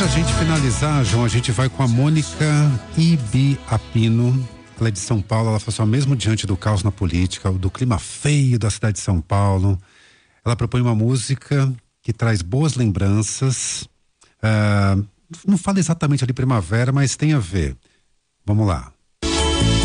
Pra gente finalizar, João, a gente vai com a Mônica Ibiapino. Ela é de São Paulo, ela falou assim, mesmo diante do caos na política, do clima feio da cidade de São Paulo, ela propõe uma música que traz boas lembranças. Não fala exatamente ali primavera, mas tem a ver. Vamos lá.